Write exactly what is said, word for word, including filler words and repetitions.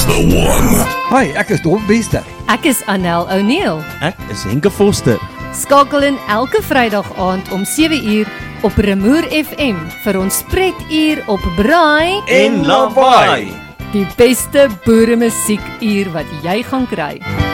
the one. Hi, ek is Dom Bester. Ek is Anel O'Neil. Ek is Henke Foster. Skakel in elke Vrydag aand om sewe uur op Remoer F M vir ons spretuur op Braai En Lawaai. Die beste boere musiek uur wat jy gaan kry.